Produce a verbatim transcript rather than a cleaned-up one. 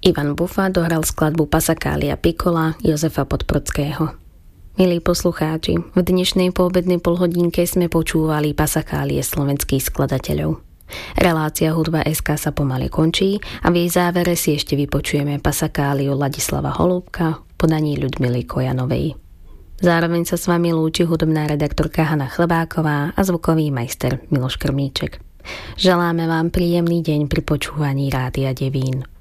Ivan Bufa dohral skladbu Passacaglia Piccola Jozefa Podbrodského. Milí poslucháči, v dnešnej poobednej polhodinke sme počúvali Passacaglie slovenských skladateľov. Relácia Hudba bodka es ká sa pomaly končí a v jej závere si ešte vypočujeme Passacagliu Ladislava Holúbka v podaní Ľudmily Kojanovej. Zároveň sa s vami lúči hudobná redaktorka Hana Chlebáková a zvukový majster Miloš Krmíček. Želáme vám príjemný deň pri počúvaní Rádia Devín.